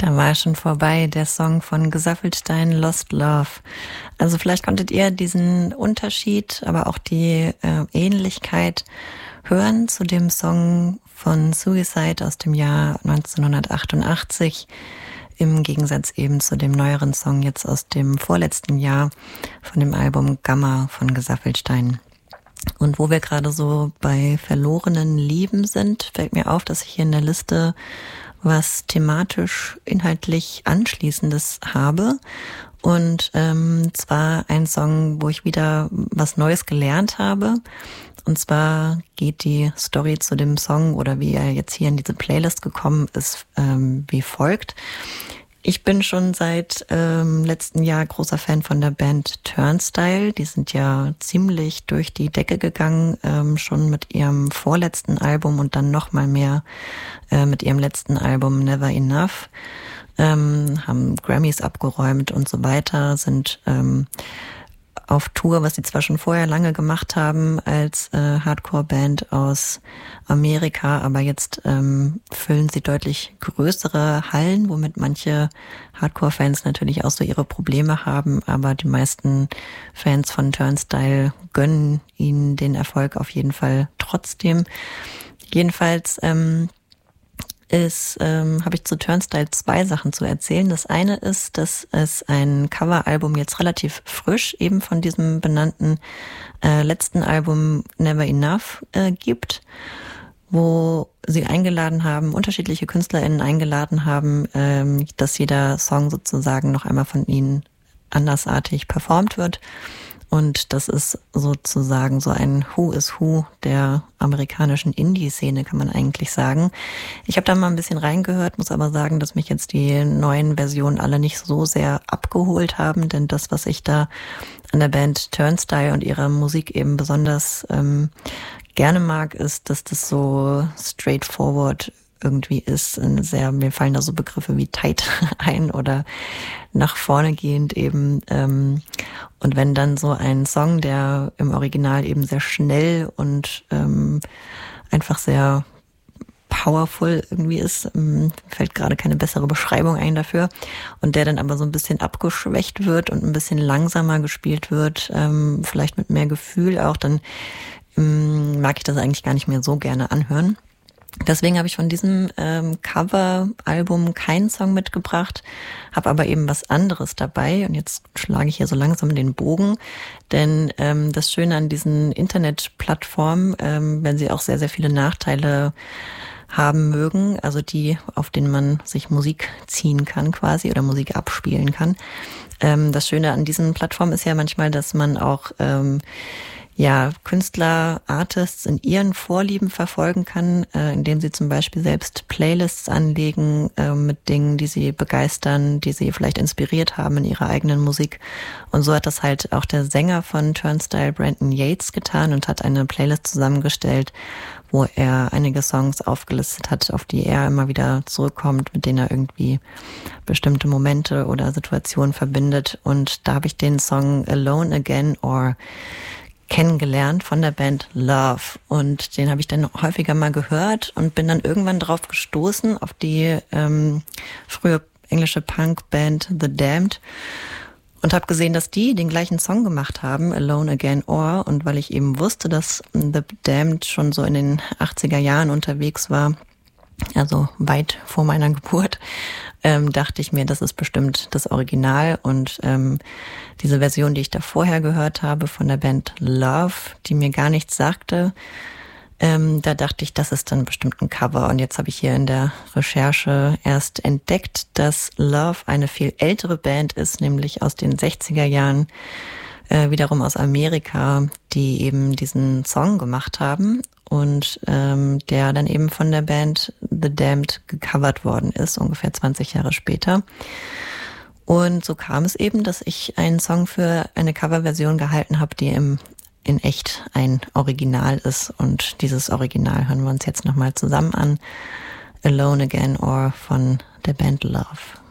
Da war schon vorbei der Song von Gesaffelstein, Lost Love. Also vielleicht konntet ihr diesen Unterschied, aber auch die Ähnlichkeit hören zu dem Song von Suicide aus dem Jahr 1988. Im Gegensatz eben zu dem neueren Song jetzt aus dem vorletzten Jahr von dem Album Gamma von Gesaffelstein. Und wo wir gerade so bei verlorenen Lieben sind, fällt mir auf, dass ich hier in der Liste was thematisch inhaltlich Anschließendes habe. Und zwar ein Song, wo ich wieder was Neues gelernt habe. Und zwar geht die Story zu dem Song oder wie er jetzt hier in diese Playlist gekommen ist, wie folgt. Ich bin schon seit letzten Jahr großer Fan von der Band Turnstile. Die sind ja ziemlich durch die Decke gegangen, schon mit ihrem vorletzten Album und dann noch mal mehr mit ihrem letzten Album Never Enough. Haben Grammys abgeräumt und so weiter, sind auf Tour, was sie zwar schon vorher lange gemacht haben als Hardcore-Band aus Amerika, aber jetzt füllen sie deutlich größere Hallen, womit manche Hardcore-Fans natürlich auch so ihre Probleme haben, aber die meisten Fans von Turnstile gönnen ihnen den Erfolg auf jeden Fall trotzdem. Jedenfalls habe ich zu Turnstile 2 Sachen zu erzählen. Das eine ist, dass es ein Coveralbum jetzt relativ frisch eben von diesem benannten letzten Album Never Enough gibt, wo sie eingeladen haben, unterschiedliche KünstlerInnen eingeladen haben, dass jeder Song sozusagen noch einmal von ihnen andersartig performt wird. Und das ist sozusagen so ein Who is Who der amerikanischen Indie-Szene, kann man eigentlich sagen. Ich habe da mal ein bisschen reingehört, muss aber sagen, dass mich jetzt die neuen Versionen alle nicht so sehr abgeholt haben, denn das, was ich da an der Band Turnstile und ihrer Musik eben besonders gerne mag, ist, dass das so straightforward irgendwie ist. Mir fallen da so Begriffe wie tight ein oder nach vorne gehend eben. Und wenn dann so ein Song, der im Original eben sehr schnell und einfach sehr powerful irgendwie ist, fällt gerade keine bessere Beschreibung ein dafür, und der dann aber so ein bisschen abgeschwächt wird und ein bisschen langsamer gespielt wird, vielleicht mit mehr Gefühl auch, dann mag ich das eigentlich gar nicht mehr so gerne anhören. Deswegen habe ich von diesem Cover-Album keinen Song mitgebracht, habe aber eben was anderes dabei. Und jetzt schlage ich hier so langsam den Bogen, denn das Schöne an diesen Internetplattformen, wenn sie auch sehr, sehr viele Nachteile haben mögen, also die, auf denen man sich Musik ziehen kann quasi oder Musik abspielen kann. Das Schöne an diesen Plattformen ist ja manchmal, dass man auch Künstler, Artists in ihren Vorlieben verfolgen kann, indem sie zum Beispiel selbst Playlists anlegen mit Dingen, die sie begeistern, die sie vielleicht inspiriert haben in ihrer eigenen Musik. Und so hat das halt auch der Sänger von Turnstile, Brandon Yates, getan und hat eine Playlist zusammengestellt, wo er einige Songs aufgelistet hat, auf die er immer wieder zurückkommt, mit denen er irgendwie bestimmte Momente oder Situationen verbindet. Und da habe ich den Song Alone Again or kennengelernt von der Band Love, und den habe ich dann häufiger mal gehört und bin dann irgendwann drauf gestoßen auf die frühe englische Punkband The Damned und habe gesehen, dass die den gleichen Song gemacht haben, Alone Again Or, und weil ich eben wusste, dass The Damned schon so in den 80er Jahren unterwegs war, also weit vor meiner Geburt, dachte ich mir, das ist bestimmt das Original. Und diese Version, die ich da vorher gehört habe von der Band Love, die mir gar nichts sagte, da dachte ich, das ist dann bestimmt ein Cover. Und jetzt habe ich hier in der Recherche erst entdeckt, dass Love eine viel ältere Band ist, nämlich aus den 60er Jahren, wiederum aus Amerika, die eben diesen Song gemacht haben und der dann eben von der Band The Damned gecovert worden ist, ungefähr 20 Jahre später. Und so kam es eben, dass ich einen Song für eine Coverversion gehalten habe, die in echt ein Original ist. Und dieses Original hören wir uns jetzt nochmal zusammen an. Alone Again or von der Band Love.